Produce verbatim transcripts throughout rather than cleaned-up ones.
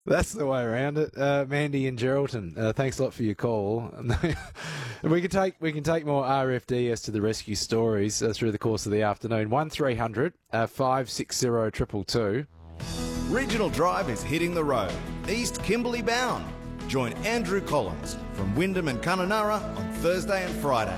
That's the way around it, uh, Mandy and Geraldton. Uh, thanks a lot for your call. we can take we can take more R F D as to the rescue stories uh, through the course of the afternoon. One three hundred five six zero triple two. Regional Drive is hitting the road, East Kimberley bound. Join Andrew Collins from Wyndham and Kununurra on Thursday and Friday.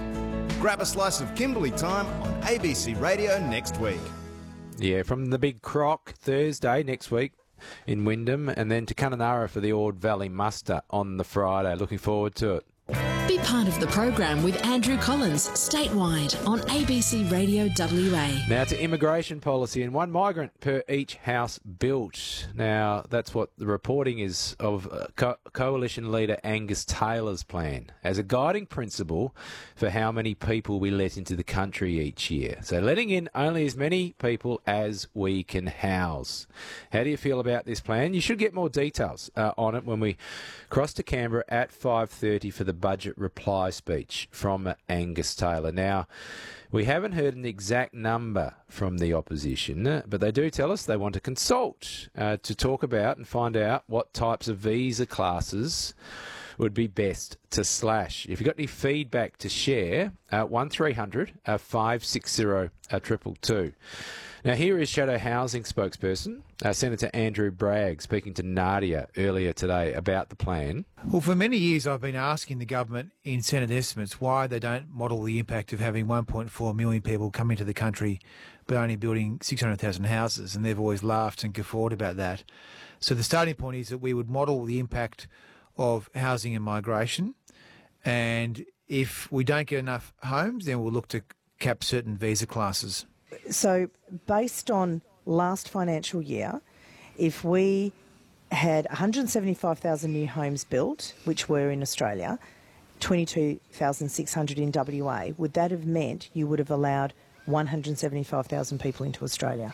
Grab a slice of Kimberley time on A B C Radio next week. Yeah, from the Big Croc Thursday next week in Wyndham, and then to Kununurra for the Ord Valley Muster on the Friday. Looking forward to it. Be part of the program with Andrew Collins, statewide on A B C Radio W A. Now to immigration policy, and one migrant per each house built. Now that's what the reporting is of uh, Co- Coalition leader Angus Taylor's plan as a guiding principle for how many people we let into the country each year. So letting in only as many people as we can house. How do you feel about this plan? You should get more details uh, on it when we cross to Canberra at five thirty for the budget reply speech from Angus Taylor. Now, we haven't heard an exact number from the opposition, but they do tell us they want to consult uh, to talk about and find out what types of visa classes would be best to slash. If you've got any feedback to share, uh, one three hundred five six zero triple two. Now, here is Shadow Housing spokesperson, uh, Senator Andrew Bragg, speaking to Nadia earlier today about the plan. Well, for many years I've been asking the government in Senate estimates why they don't model the impact of having one point four million people come into the country but only building six hundred thousand houses, and they've always laughed and guffawed about that. So the starting point is that we would model the impact of housing and migration, and if we don't get enough homes, then we'll look to cap certain visa classes. So based on last financial year, if we had one hundred seventy-five thousand new homes built, which were in Australia, twenty-two thousand six hundred in W A, would that have meant you would have allowed one hundred seventy-five thousand people into Australia?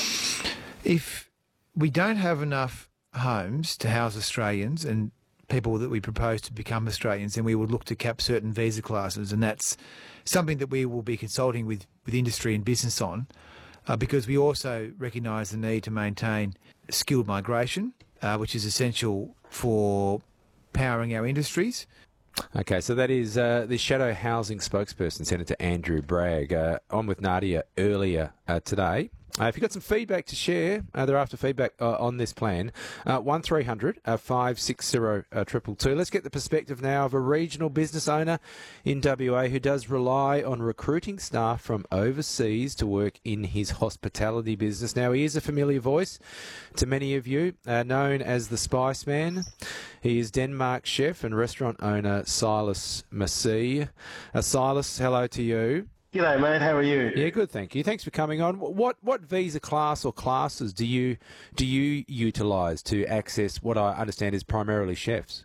If we don't have enough homes to house Australians and people that we propose to become Australians, then we would look to cap certain visa classes, and that's something that we will be consulting with, with industry and business on, uh, because we also recognise the need to maintain skilled migration, uh, which is essential for powering our industries. Okay, so that is uh, the Shadow Housing spokesperson, Senator Andrew Bragg, uh, on with Nadia earlier uh, today. Uh, if you've got some feedback to share, uh, they're after feedback uh, on this plan, uh, one three hundred five six zero triple two. Let's get the perspective now of a regional business owner in W A who does rely on recruiting staff from overseas to work in his hospitality business. Now, he is a familiar voice to many of you, uh, known as the Spice Man. He is Denmark chef and restaurant owner Silas Massey. Uh, Silas, hello to you. G'day, mate. How are you? Yeah, good, thank you. Thanks for coming on. What what visa class or classes do you do you utilise to access what I understand is primarily chefs?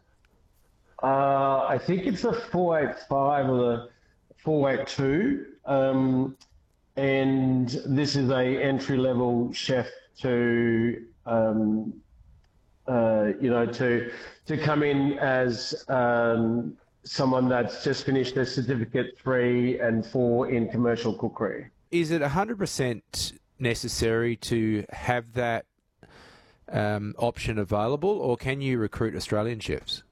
Uh, I think it's the four eighty-five or the four eighty-two, um, and this is a entry level chef to um, uh, you know to to come in as um, someone that's just finished their certificate three and four in commercial cookery. Is it one hundred percent necessary to have that um, option available, or can you recruit Australian chefs?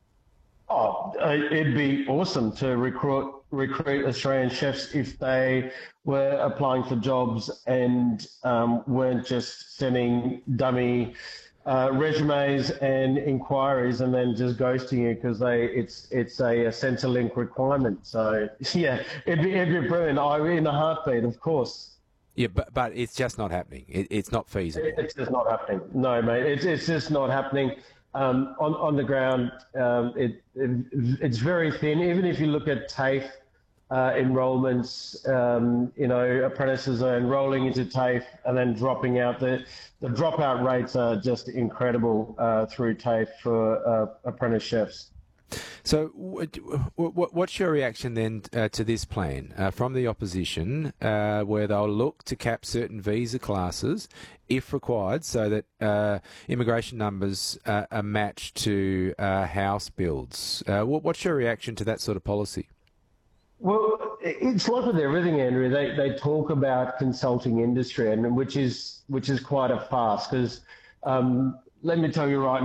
Oh, uh, it'd be awesome to recruit recruit Australian chefs if they were applying for jobs and um, weren't just sending dummy Uh, resumes and inquiries and then just ghosting you because they it's it's a, a Centrelink requirement. So yeah, it'd be, it'd be brilliant. I in a heartbeat, of course. Yeah, but but it's just not happening. It, it's not feasible. It, it's just not happening. No, mate, it's it's just not happening. Um, on on the ground, um, it, it it's very thin. Even if you look at TAFE uh, enrolments, um, you know, apprentices are enrolling into TAFE and then dropping out. The the dropout rates are just incredible uh, through TAFE for uh, apprentice chefs. So what, what, what's your reaction then uh, to this plan uh, from the opposition uh, where they'll look to cap certain visa classes if required so that uh, immigration numbers uh, are matched to uh, house builds? Uh, what, what's your reaction to that sort of policy? Well, it's like with everything, Andrew. They they talk about consulting industry, and which is which is quite a farce because um, let me tell you right